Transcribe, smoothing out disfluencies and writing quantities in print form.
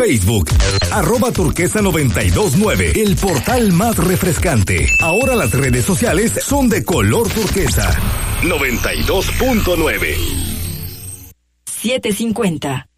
Facebook. @turquesa929, el portal más refrescante. Ahora las redes sociales son de color turquesa. 92.9. 750.